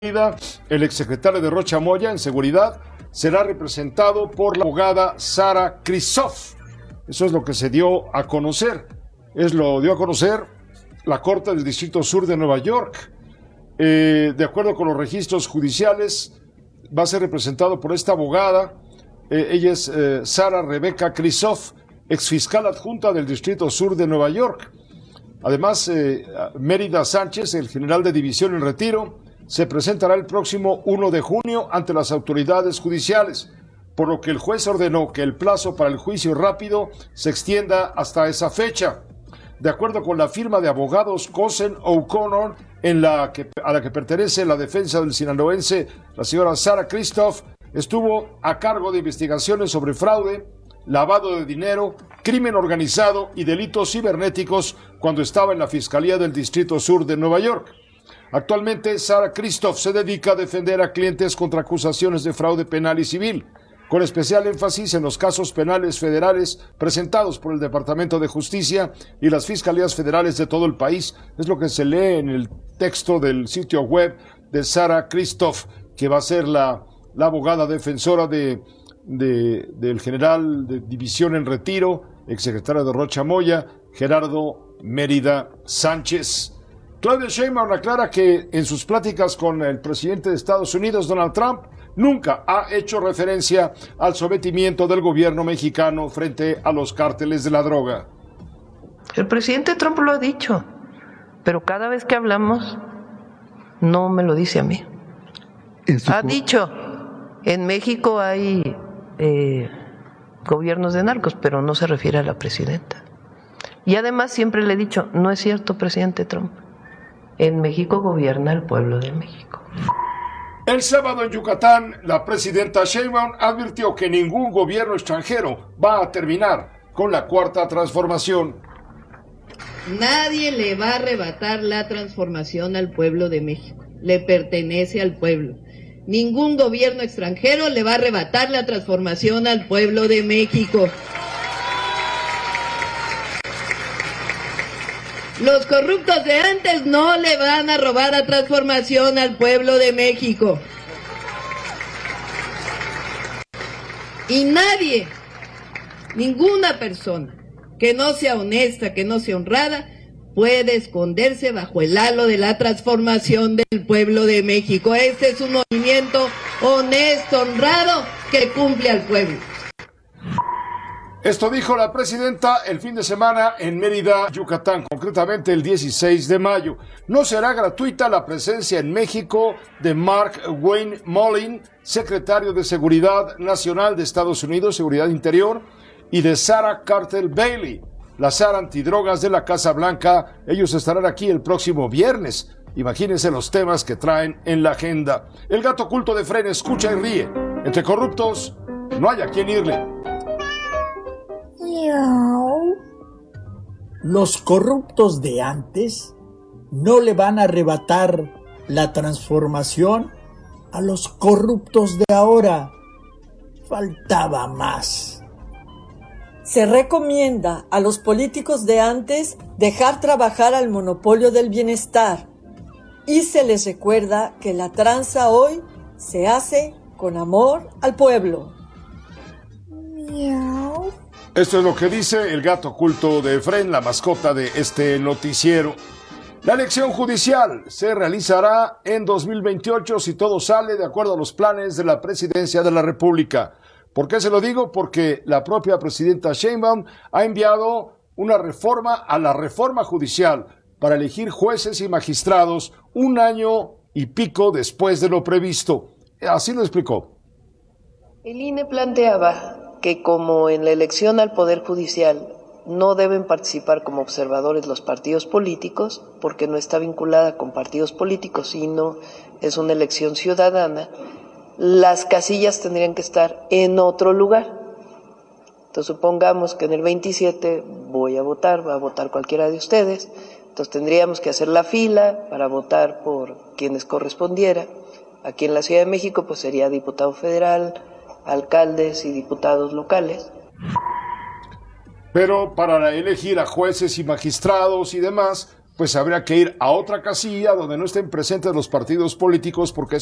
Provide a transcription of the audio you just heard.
El exsecretario de Rocha Moya en seguridad será representado por la abogada Sara Christoph. Eso es lo que se dio a conocer. Lo dio a conocer la Corte del Distrito Sur de Nueva York. De acuerdo con los registros judiciales, va a ser representado por esta abogada. Ella es Sara Rebecca Christoph, exfiscal adjunta del Distrito Sur de Nueva York. Además, Mérida Sánchez, el general de división en retiro, se presentará el próximo 1 de junio ante las autoridades judiciales, por lo que el juez ordenó que el plazo para el juicio rápido se extienda hasta esa fecha. De acuerdo con la firma de abogados Cosen O'Connor, a la que pertenece la defensa del sinaloense, la señora Sara Christoph estuvo a cargo de investigaciones sobre fraude, lavado de dinero, crimen organizado y delitos cibernéticos cuando estaba en la Fiscalía del Distrito Sur de Nueva York. Actualmente, Sara Christoph se dedica a defender a clientes contra acusaciones de fraude penal y civil, con especial énfasis en los casos penales federales presentados por el Departamento de Justicia y las Fiscalías Federales de todo el país. Es lo que se lee en el texto del sitio web de Sara Christoph, que va a ser la abogada defensora del general de división en retiro, exsecretario de Rocha Moya, Gerardo Mérida Sánchez. Claudia Sheinbaum aclara que en sus pláticas con el presidente de Estados Unidos, Donald Trump, nunca ha hecho referencia al sometimiento del gobierno mexicano frente a los cárteles de la droga. El presidente Trump lo ha dicho, pero cada vez que hablamos no me lo dice a mí. Ha dicho, en México hay gobiernos de narcos, pero no se refiere a la presidenta. Y además siempre le he dicho, no es cierto, presidente Trump. En México gobierna el pueblo de México. El sábado en Yucatán, la presidenta Sheinbaum advirtió que ningún gobierno extranjero va a terminar con la Cuarta Transformación. Nadie le va a arrebatar la transformación al pueblo de México. Le pertenece al pueblo. Ningún gobierno extranjero le va a arrebatar la transformación al pueblo de México. Los corruptos de antes no le van a robar la transformación al pueblo de México. Y nadie, ninguna persona que no sea honesta, que no sea honrada, puede esconderse bajo el halo de la transformación del pueblo de México. Este es un movimiento honesto, honrado, que cumple al pueblo. Esto dijo la presidenta el fin de semana en Mérida, Yucatán, concretamente el 16 de mayo. No será gratuita la presencia en México de Mark Wayne Mullin, secretario de Seguridad Nacional de Estados Unidos, Seguridad Interior, y de Sarah Carter Bailey, la Sara antidrogas de la Casa Blanca. Ellos estarán aquí el próximo viernes. Imagínense los temas que traen en la agenda. El gato oculto de Fren escucha y ríe. Entre corruptos no hay a quien irle. Los corruptos de antes no le van a arrebatar la transformación a los corruptos de ahora. Faltaba más. Se recomienda a los políticos de antes dejar trabajar al monopolio del bienestar y se les recuerda que la tranza hoy se hace con amor al pueblo. Miau. Esto es lo que dice el gato oculto de Efren, la mascota de este noticiero. La elección judicial se realizará en 2028 si todo sale de acuerdo a los planes de la presidencia de la República. ¿Por qué se lo digo? Porque la propia presidenta Sheinbaum ha enviado una reforma a la reforma judicial para elegir jueces y magistrados 1 año y pico después de lo previsto. Así lo explicó. El INE planteaba que como en la elección al Poder Judicial no deben participar como observadores los partidos políticos, porque no está vinculada con partidos políticos, sino es una elección ciudadana, las casillas tendrían que estar en otro lugar. Entonces supongamos que en el 27 va a votar cualquiera de ustedes, entonces tendríamos que hacer la fila para votar por quienes correspondiera. Aquí en la Ciudad de México pues sería diputado federal, alcaldes y diputados locales. Pero para elegir a jueces y magistrados y demás, pues habría que ir a otra casilla donde no estén presentes los partidos políticos, porque